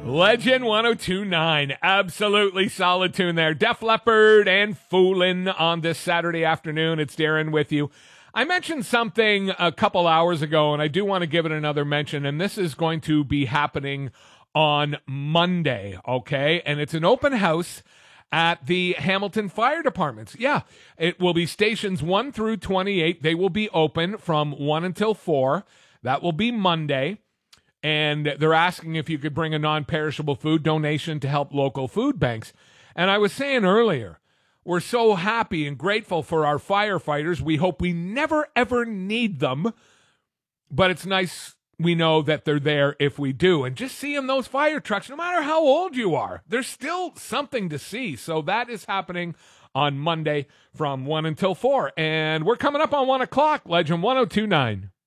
Legend 1029, absolutely solid tune there. Def Leppard and Foolin' on this Saturday afternoon. It's Darren with you. I mentioned something a couple hours ago, and I do want to give it another mention, and this is going to be happening on Monday, okay? And it's an open house at the Hamilton Fire Departments. Yeah, it will be stations 1 through 28. They will be open from 1 until 4. That will be Monday. And they're asking if you could bring a non-perishable food donation to help local food banks. And I was saying earlier, we're so happy and grateful for our firefighters. We hope we never, ever need them. But it's nice we know that they're there if we do. And just seeing those fire trucks, no matter how old you are, there's still something to see. So that is happening on Monday from 1 until 4. And we're coming up on 1 o'clock, Legend 1029.